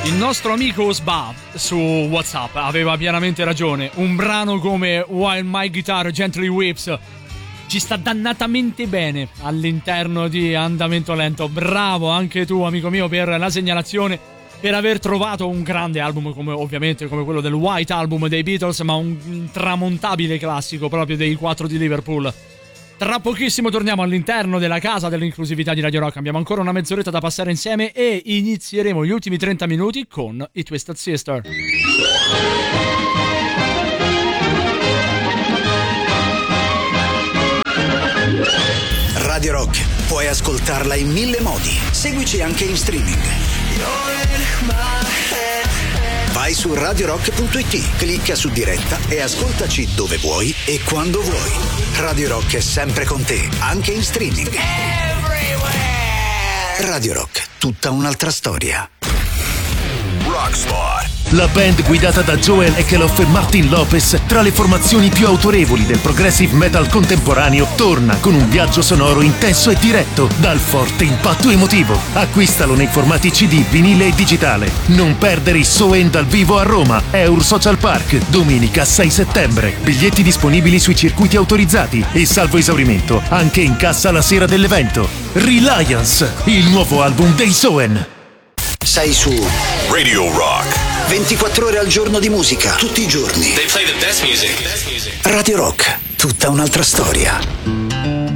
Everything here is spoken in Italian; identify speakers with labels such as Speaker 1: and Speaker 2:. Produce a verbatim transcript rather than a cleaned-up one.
Speaker 1: Il nostro amico Sba su WhatsApp aveva pienamente ragione. Un brano come While My Guitar Gently Weeps ci sta dannatamente bene all'interno di Andamento Lento. Bravo anche tu, amico mio, per la segnalazione, per aver trovato un grande album come ovviamente come quello del White Album dei Beatles, ma un tramontabile classico proprio dei quattro di Liverpool. Tra pochissimo torniamo all'interno della casa dell'inclusività di Radio Rock. Abbiamo ancora una mezz'oretta da passare insieme e inizieremo gli ultimi trenta minuti con i Twisted Sister.
Speaker 2: Radio Rock, puoi ascoltarla in mille modi. Seguici anche in streaming. Vai su radio rock punto it, clicca su diretta e ascoltaci dove vuoi e quando vuoi. Radio Rock è sempre con te, anche in streaming. Radio Rock, tutta un'altra storia.
Speaker 3: Rockspot. La band guidata da Joel Ekelof e Martin Lopez, tra le formazioni più autorevoli del progressive metal contemporaneo, torna con un viaggio sonoro intenso e diretto dal forte impatto emotivo. Acquistalo nei formati C D, vinile e digitale. Non perdere i Soen dal vivo a Roma, Eur Social Park, domenica sei settembre. Biglietti disponibili sui circuiti autorizzati e salvo esaurimento anche in cassa la sera dell'evento. Reliance, il nuovo album dei Soen.
Speaker 2: Sei su
Speaker 4: Radio Rock.
Speaker 2: ventiquattro ore al giorno di musica, tutti i giorni.
Speaker 4: They play the best music.
Speaker 2: Radio Rock, tutta un'altra storia.